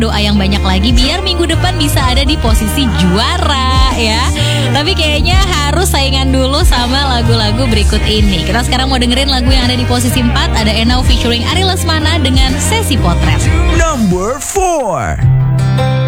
doa yang banyak lagi biar minggu depan bisa ada di posisi juara ya. Tapi kayaknya harus saingan dulu sama lagu-lagu berikut ini. Kita sekarang mau dengerin lagu yang ada di posisi 4. Ada Enau featuring Ari Lesmana dengan Sesi Potret. Number 4.